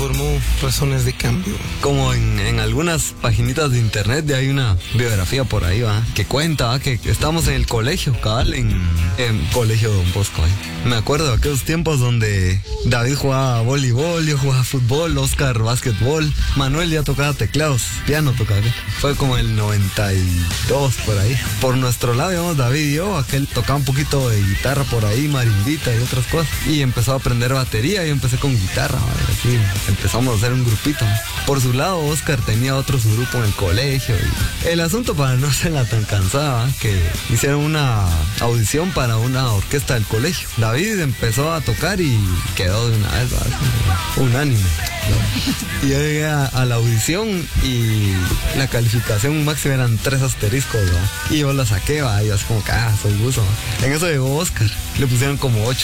formó Razones de Cambio. Como en algunas paginitas de internet hay una biografía por ahí, ¿va? Que cuenta, ¿va? Que estábamos en el colegio, cabal, en colegio Don Bosco. Me acuerdo de aquellos tiempos donde David jugaba voleibol, yo jugaba fútbol, Oscar básquetbol, Manuel ya tocaba teclados, piano tocaba. Fue como el 92 por ahí. Por nuestro lado, digamos, David y yo, aquel tocaba un poquito de guitarra por ahí, marimbita y otras cosas. Y empezó a aprender batería y yo empecé con guitarra, ¿vale? Así empezamos a hacer un grupito. Por su lado, Oscar tenía otro su grupo en el colegio. Y el asunto, para no hacerla tan cansada, que hicieron una audición para una orquesta del colegio. David empezó a tocar y quedó de una vez, ¿vale? Unánime. Y yo llegué a la audición y la calificación máxima eran 3 asteriscos, ¿va? Y yo la saqué, ¿va? Y yo así como que, soy buzo, ¿va? En eso llegó Oscar, le pusieron como 8.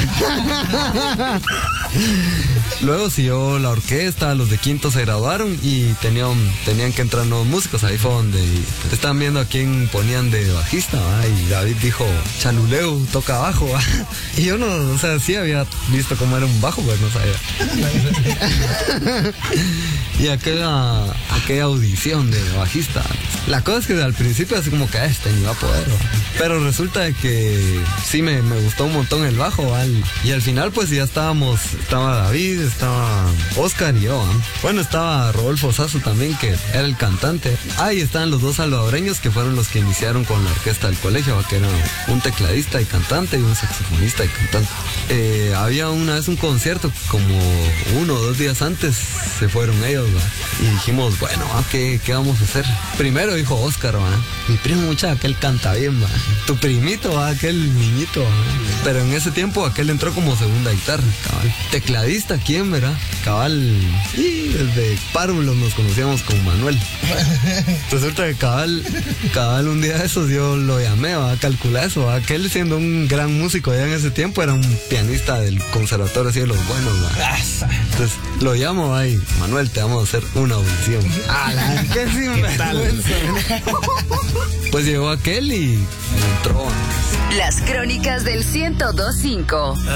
Luego siguió la orquesta, los de quinto se graduaron y tenían que entrar nuevos músicos. Ahí fue donde estaban viendo a quién ponían de bajista, ¿va? Y David dijo, Chaluleu toca bajo, ¿va? Y yo no, o sea, sí había visto cómo era un bajo, pero no sabía. Y aquella audición de bajista, la cosa es que al principio así como que ni va a poder, ¿va? Pero resulta de que sí me gustó un montón el bajo, ¿va? Y al final pues ya estaba David, estaba Oscar y yo, ¿va? Bueno, estaba Rodolfo Sasso también, que era el cantante. Y estaban los 2 salvadoreños que fueron los que iniciaron con la orquesta del colegio, ¿va? Que era un tecladista y cantante y un saxofonista y cantante. Había una vez un concierto, como 1 o 2 días antes se fueron ellos, ¿va? Y dijimos, bueno, ¿qué vamos a hacer? Primero dijo Oscar, ¿va? Mi primo, mucha, aquel canta bien, ¿va? Tu primito, ¿va? Aquel niñito, ¿va? Pero en ese tiempo aquel entró como segunda guitarra, cabal. Tecladista, ¿quién, verdad? Cabal, y desde párvulos nos conocíamos con Manuel. Resulta que cabal un día de esos yo lo llamé, ¿va? Calcula eso, ¿va? Aquel siendo un gran músico ya en ese tiempo era un pianista del conservatorio así de los buenos, ¿va? Entonces lo llamo, ¿va? Y Manuel, te vamos a hacer una audición. ¡Qué sinvergüenza! Pues llegó aquel y entró. Las crónicas del 102.5.